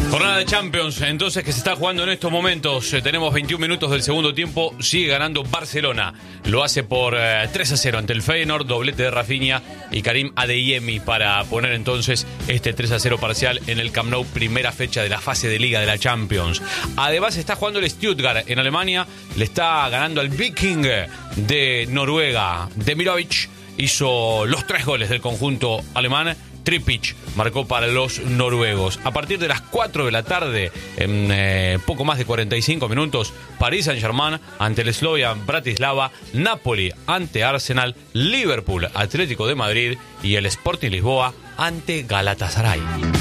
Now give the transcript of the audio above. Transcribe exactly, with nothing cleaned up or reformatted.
Jornada de Champions, entonces, que se está jugando en estos momentos. Eh, tenemos veintiún minutos del segundo tiempo. Sigue ganando Barcelona. Lo hace por eh, tres a cero ante el Feyenoord. Doblete de Rafinha y Karim Adeyemi para poner entonces este tres a cero parcial en el Camp Nou. Primera fecha de la fase de Liga de la Champions. Además está jugando el Stuttgart en Alemania. Le está ganando al Viking de Noruega. Demirovic hizo los tres goles del conjunto alemán. Trippic marcó para los noruegos. A partir de las cuatro de la tarde, en eh, poco más de cuarenta y cinco minutos, Paris Saint-Germain ante el Slovan Bratislava, Napoli ante Arsenal, Liverpool Atlético de Madrid y el Sporting Lisboa ante Galatasaray.